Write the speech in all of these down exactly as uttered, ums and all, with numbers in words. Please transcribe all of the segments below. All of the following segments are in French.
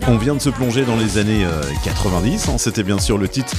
On vient de se plonger dans les années euh, quatre-vingt-dix, hein. C'était bien sûr le titre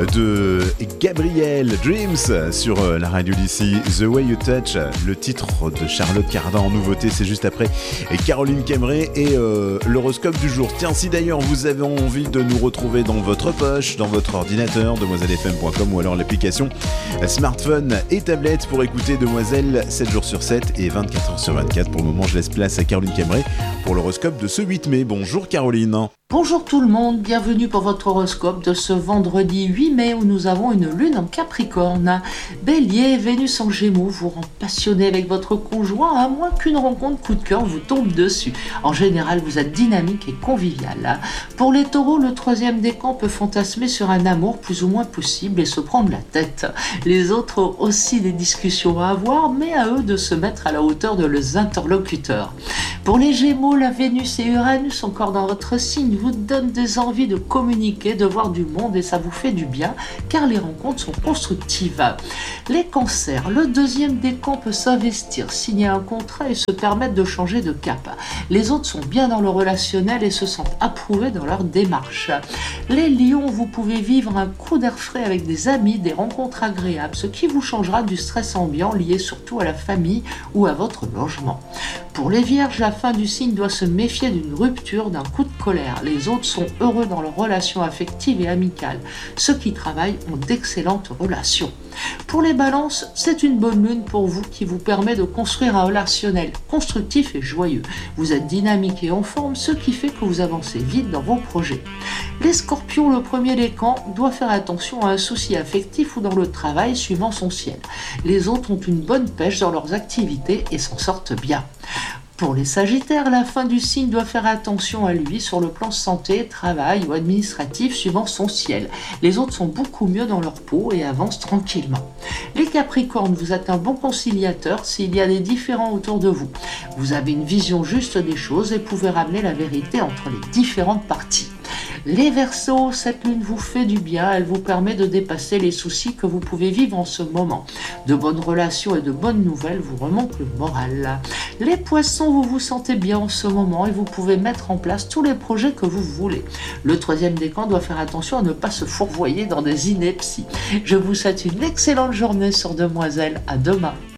de Gabriel Dreams sur euh, la radio d'ici, The Way You Touch, le titre de Charlotte Cardin en nouveauté, c'est juste après et Caroline Cameret et euh, l'horoscope du jour. Tiens, si d'ailleurs vous avez envie de nous retrouver dans votre poche, dans votre ordinateur, demoiselle f m point com ou alors l'application smartphone et tablette pour écouter Demoiselle sept jours sur sept et vingt-quatre heures sur vingt-quatre. Pour le moment, je laisse place à Caroline Cameret pour l'horoscope de ce huit mai. Bonjour Caroline. Bonjour tout le monde, bienvenue pour votre horoscope de ce vendredi huit mai où nous avons une lune en Capricorne. Bélier, Vénus en Gémeaux vous rend passionné avec votre conjoint à moins qu'une rencontre coup de cœur vous tombe dessus. En général, vous êtes dynamique et convivial. Pour les taureaux, le troisième décan peut fantasmer sur un amour plus ou moins possible et se prendre la tête. Les autres ont aussi des discussions à avoir, mais à eux de se mettre à la hauteur de leurs interlocuteurs. Pour les Gémeaux, la Vénus et Uranus encore dans votre signe vous donnent des envies de communiquer, de voir du monde et ça vous fait du bien car les rencontres sont constructives. Les Cancers, le deuxième décan peut s'investir, signer un contrat et se permettre de changer de cap. Les autres sont bien dans le relationnel et se sentent approuvés dans leur démarche. Les Lions, vous pouvez vivre un coup d'air frais avec des amis, des rencontres agréables, ce qui vous changera du stress ambiant lié surtout à la famille ou à votre logement. Pour les Vierges, la fin du signe doit se méfier d'une rupture, d'un coup de colère. Les autres sont heureux dans leurs relations affectives et amicales. Ceux qui travaillent ont d'excellentes relations. Pour les Balances, c'est une bonne lune pour vous qui vous permet de construire un relationnel constructif et joyeux. Vous êtes dynamique et en forme, ce qui fait que vous avancez vite dans vos projets. Les Scorpions, le premier décan doit faire attention à un souci affectif ou dans le travail suivant son ciel. Les autres ont une bonne pêche dans leurs activités et s'en sortent bien. Pour les Sagittaires, la fin du signe doit faire attention à lui sur le plan santé, travail ou administratif suivant son ciel. Les autres sont beaucoup mieux dans leur peau et avancent tranquillement. Les Capricornes, vous êtes un bon conciliateur s'il y a des différends autour de vous. Vous avez une vision juste des choses et pouvez ramener la vérité entre les différentes parties. Les Verseaux, cette lune vous fait du bien, elle vous permet de dépasser les soucis que vous pouvez vivre en ce moment. De bonnes relations et de bonnes nouvelles vous remontent le moral. Les Poissons, vous vous sentez bien en ce moment et vous pouvez mettre en place tous les projets que vous voulez. Le troisième décan doit faire attention à ne pas se fourvoyer dans des inepties. Je vous souhaite une excellente journée sur Demoiselle, à demain.